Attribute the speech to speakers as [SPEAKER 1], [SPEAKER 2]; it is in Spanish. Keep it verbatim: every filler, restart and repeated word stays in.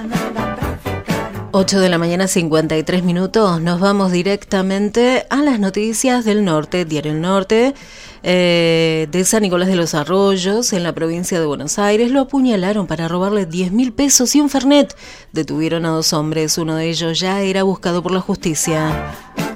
[SPEAKER 1] ocho de la mañana, cincuenta y tres minutos. Nos vamos directamente a las noticias del norte, Diario El Norte, eh, de San Nicolás de los Arroyos, en la provincia de Buenos Aires. Lo apuñalaron para robarle diez mil pesos y un fernet. Detuvieron a dos hombres, uno de ellos ya era buscado por la justicia.